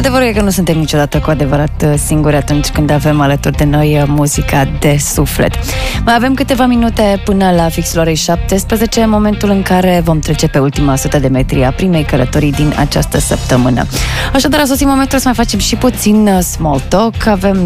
Adevărul e că nu suntem niciodată cu adevărat singuri atunci când avem alături de noi muzica de suflet. Mai avem câteva minute până la fixul orei 17, momentul în care vom trece pe ultima 100 de metri a primei călătorii din această săptămână. Așadar, a sosit momentul să mai facem și puțin small talk. Avem